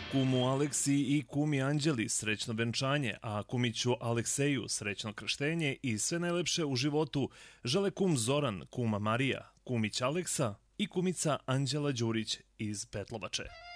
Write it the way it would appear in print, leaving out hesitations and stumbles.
Kumu Aleksi i kumi Anđeli srećno venčanje, a kumiću Alekseju srećno krštenje i sve najlepše u životu žele kum Zoran, kuma Marija, kumić Aleksa i kumica Anđela Đurić iz Petlovače.